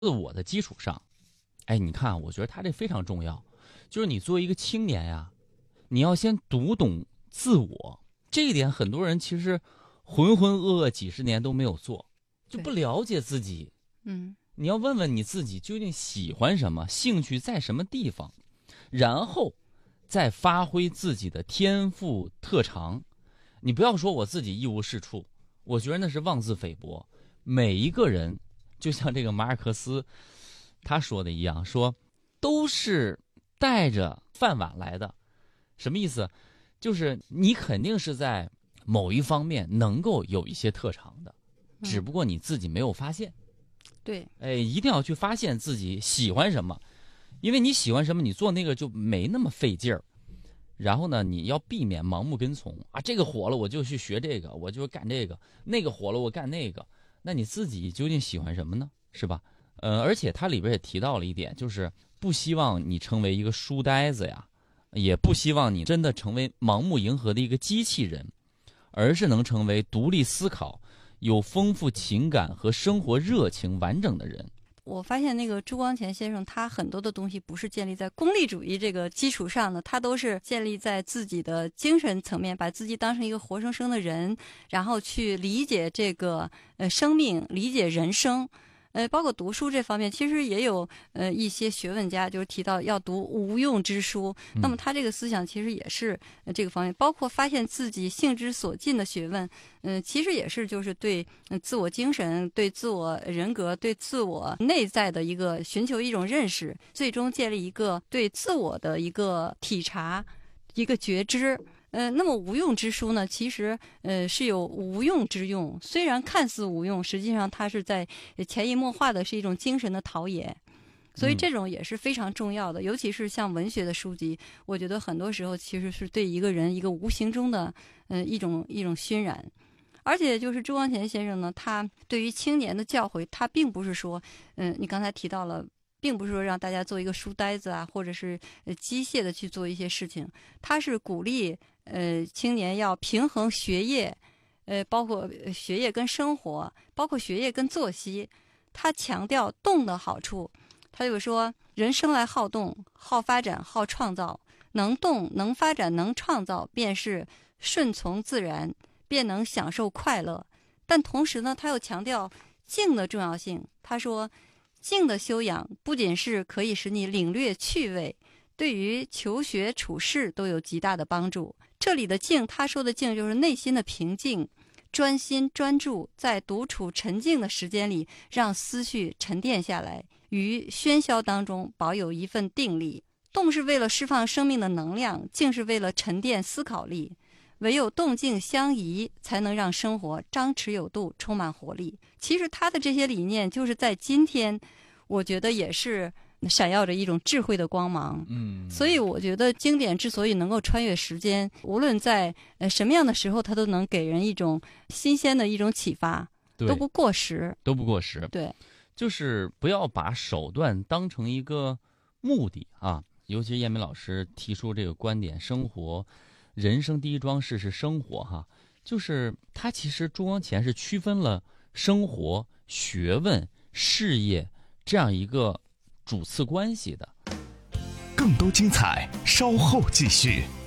自我的基础上，你看，我觉得他这非常重要，就是你作为一个青年呀，你要先读懂自我，这一点很多人其实浑浑噩噩几十年都没有做，就不了解自己。你要问问你自己究竟喜欢什么，兴趣在什么地方，然后再发挥自己的天赋特长。你不要说我自己一无是处，我觉得那是妄自菲薄。每一个人就像这个马尔克斯他说的一样，说都是带着饭碗来的。什么意思？就是你肯定是在某一方面能够有一些特长的，只不过你自己没有发现。 对， 一定要去发现自己喜欢什么，因为你喜欢什么，你做那个就没那么费劲儿。然后呢，你要避免盲目跟从啊，这个火了我就去学这个，我就干这个；那个火了我干那个。那你自己究竟喜欢什么呢？是吧？而且它里边也提到了一点，就是不希望你成为一个书呆子呀，也不希望你真的成为盲目迎合的一个机器人，而是能成为独立思考、有丰富情感和生活热情完整的人。 我发现那个朱光潜先生，他很多的东西不是建立在功利主义这个基础上的，他都是建立在自己的精神层面，把自己当成一个活生生的人，然后去理解这个生命，理解人生。包括读书这方面，其实也有一些学问家就是提到要读无用之书。那么他这个思想其实也是这个方面，包括发现自己性之所近的学问，其实也是就是对自我精神、对自我人格、对自我内在的一个寻求一种认识，最终建立一个对自我的一个体察、一个觉知。那么无用之书呢，其实是有无用之用，虽然看似无用，实际上它是在潜移默化的是一种精神的陶冶，所以这种也是非常重要的。尤其是像文学的书籍，我觉得很多时候其实是对一个人一个无形中的一种熏染。而且就是朱光潜先生呢，他对于青年的教诲，他并不是说你刚才提到了，并不是说让大家做一个书呆子啊，或者是机械的去做一些事情，他是鼓励青年要平衡学业，包括学业跟生活，包括学业跟作息。他强调动的好处，他就说人生来好动、好发展、好创造，能动、能发展、能创造，便是顺从自然，便能享受快乐。但同时呢，他又强调静的重要性。他说，静的修养不仅是可以使你领略趣味，对于求学处事都有极大的帮助。这里的静，他说的静就是内心的平静，专心专注，在独处沉静的时间里，让思绪沉淀下来，于喧嚣当中保有一份定力。动是为了释放生命的能量，静是为了沉淀思考力。唯有动静相宜，才能让生活张弛有度，充满活力。其实他的这些理念，就是在今天，我觉得也是闪耀着一种智慧的光芒。所以我觉得经典之所以能够穿越时间，无论在什么样的时候，它都能给人一种新鲜的一种启发，都不过时， 都不过时。 对， 就是不要把手段当成一个目的啊。尤其是燕梅老师提出这个观点，人生第一桩事是生活哈，就是他其实朱光潜是区分了生活、学问、事业这样一个主次关系的。 更多精彩稍后继续。